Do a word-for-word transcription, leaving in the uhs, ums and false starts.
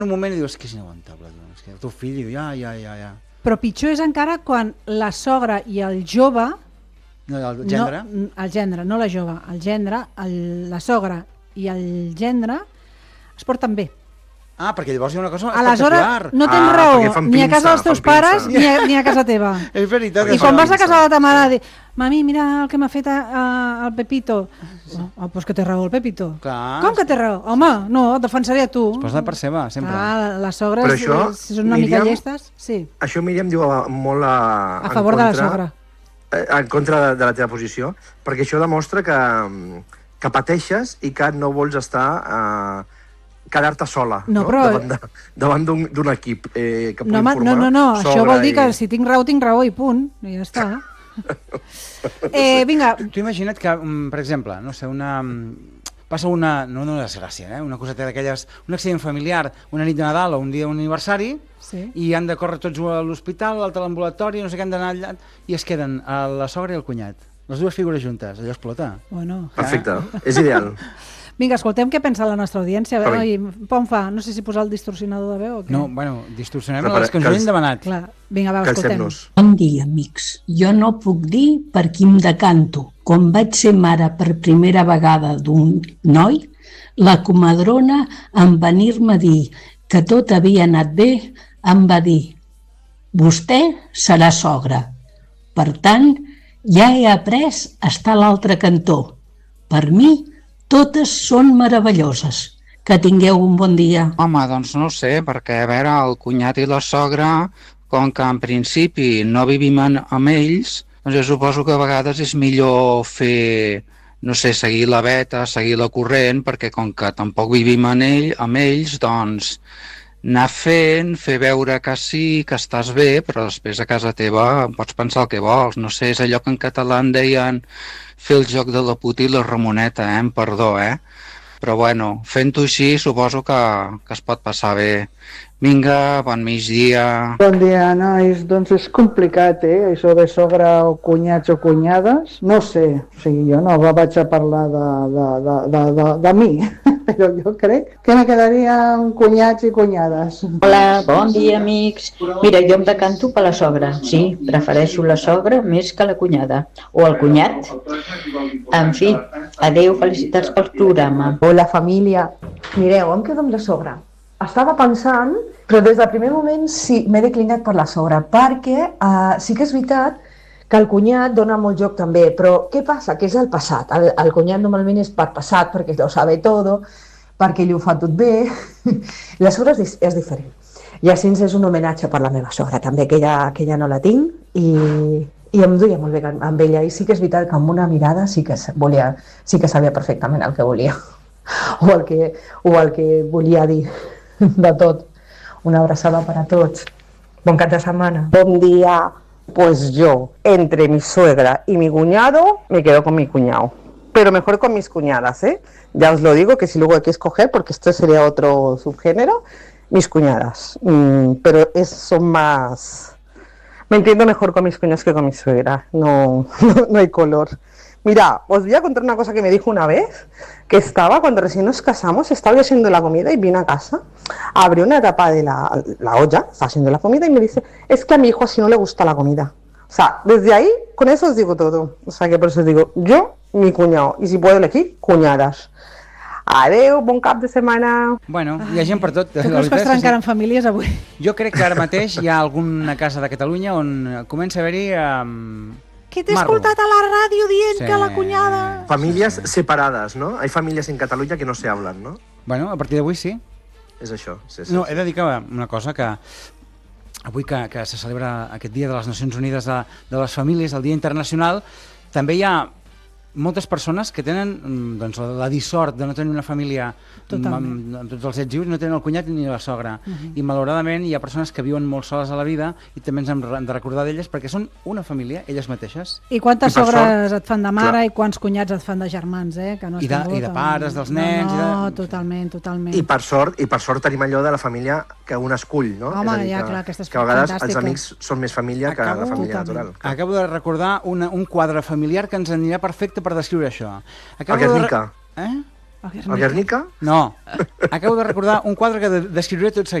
un moment i dius, que és inaguantable, és que el teu fill diu, ja, ja, ja, ja. Però pitjor és encara quan la sogra i el jove... No, el gendre? No, el gendre, no la jove, el gendre, el, la sogra i el gendre es porten bé. Ah, perquè llavors hi ha una cosa aleshores, espectacular. no tens Ah, raó, perquè fan ni a pinça, casa dels teus fan pinça. pares ni a, ni a casa teva. És veritat. I és quan vas a veritat. casa de ta mare, di, mami, mira el que m'ha fet a, a, el Pepito. Oh, oh, pues que té raó el Pepito. Clar. Com que té raó? Home, no, et defensaré a tu. Es posa per seva, sempre. Ah, la, les sogres, Però això, si són una mica Míriam, llestes, sí. Això, Míriam, diu a- molt a... A en favor de la contra- sogra. eh, En contra de, de la teva posició, perquè això demostra que, que pateixes i que no vols estar... Eh, quedar-te sola No, no, però- davant de- davant d'un d'un equip eh, que pugui No, home, informar no, no, no, això sobre vol dir que i- si tinc raó, tinc raó i punt. I ja està. eh, vinga, Tu imagina't que, mm, per exemple, no sé, una... mm, passa una, no una desgràcia, eh? una coseta d'aquelles, un accident familiar, una nit de Nadal o un dia d'un aniversari, sí. i han de córrer tots a l'hospital, l'altre a l'ambulatori, no sé què, han d'anar allà, i es queden a la sogra i el cunyat. Les dues figures juntes, allò explota. Bueno. Perfecte, és ideal. Vinga, escoltem què pensa la nostra audiència. Va bé. Oi, Pom fa, no sé si posar el distorsionador de veu o què. No, bueno, distorsionem Prepara- les que ens que ho els- hem demanat. Clar, vinga, va, escoltem. Calcem-nos. Bon dia, amics. Jo no puc dir per qui em decanto. Quan vaig ser mare per primera vegada d'un noi, la comadrona, en venir-me a dir que tot havia anat bé, em va dir: vostè serà sogra. Per tant, ja he après a estar a l'altre cantó. Per mi, totes són meravelloses. Que tingueu un bon dia. Home, doncs no ho sé, perquè a veure, el cunyat i la sogra, com que en principi no vivim en, amb ells, doncs jo suposo que a vegades és millor fer, no sé, seguir la veta, seguir la corrent, perquè com que tampoc vivim en ell, amb ells, doncs anar fent, fer veure que sí, que estàs bé, però després a casa teva pots pensar el que vols. No sé, és allò que en català en deien fer el joc de la puta i la Ramoneta, eh? Em perdó, eh? Però bueno, fent-ho així suposo que, que es pot passar bé. Vinga, bon migdia. Bon dia, nois. Doncs és complicat, eh? Això de sogra o cunyats o cunyades. No sé, o sigui, jo no vaig a parlar de, de, de, de, de, de mi, però jo crec que me quedaria amb cunyats i cunyades. Hola, bon dia, amics. Mira, jo em decanto per la sogra. Sí, prefereixo la sogra més que la cunyada. O el cunyat. En fi, adeu, felicitats pel programa. Hola, família. Mireu, em quedo amb la sogra. Estava pensant, però des del primer moment sí, m'he declinat per la sogra, perquè uh, sí que és veritat que el cunyat dona molt joc també, però què passa? Que és el passat. El, el cunyat normalment és per passat, perquè lo sabe todo, perquè ell ho fa tot bé. La sogra és, és diferent. I així és un homenatge per la meva sogra, també, que ja, que ja no la tinc, i, i em duia molt bé amb ella. I sí que és veritat que amb una mirada sí que, volia, sí que sabia perfectament el que volia, o el que, o el que volia dir. De tot. Una abraçada per a tots. Bon cap de setmana. Buen día. Pues yo, entre mi suegra y mi cuñado, me quedo con mi cuñado. Pero mejor con mis cuñadas, ¿eh? Ya os lo digo, que si luego hay que escoger, porque esto sería otro subgénero, mis cuñadas. Mm, pero es, son más... Me entiendo mejor con mis cuñados que con mi suegra. No, no, no hay color. Mira, os voy a contar una cosa que me dijo una vez, que estaba, cuando recién nos casamos, estaba yo haciendo la comida y vine a casa, abrió una tapa de la, la olla, estaba haciendo la comida y me dice, es que a mi hijo así no le gusta la comida. O sea, desde ahí, con eso os digo todo. O sea, que por eso os digo, yo, mi cuñado, y si puedo elegir, cuñadas. Adeu, bon cap de setmana. Bueno, hi ha gent per tot. Tu creus que es trencaran famílies avui? Jo crec que ara mateix hi ha alguna casa de Catalunya on comença a haver-hi... Um... Que t'he escoltat a la ràdio dient Sí. que la cunyada... Famílies separadas, ¿no? Hay familias en Cataluña que no se hablan, ¿no? Bueno, a partir d'avui sí. És això. Sí, sí, No, sí. he de dir que una cosa que avui que, que se celebra aquest dia de les Nacions Unides de, de les Famílies, el Dia Internacional, també hi ha moltes persones que tenen mm, doncs, la dissort de no tenir una família amb, amb, amb tots els ets lliures, no tenen el cunyat ni la sogra. Uh -huh. I malauradament hi ha persones que viuen molt soles a la vida i també ens hem de recordar d'elles perquè són una família, elles mateixes. I quantes I per sogres sort, et fan de mare clar. i quants cunyats et fan de germans, eh? Que no has I de- tingut, i de pares, dels nens, No, i no de- totalment, totalment. I per sort, i per sort tenim allò de la família que un escull, no? Home, és a dir, ja, que, clar, aquesta és que a vegades fantàstica. els amics són més família que la família natural. Acabo de recordar una, un quadre familiar que ens anirà perfecte per descriure això. Acabo El de re- Guernica. Eh? El Guernica? No. Acabo de recordar un quadre que de- descriuré tot seguit.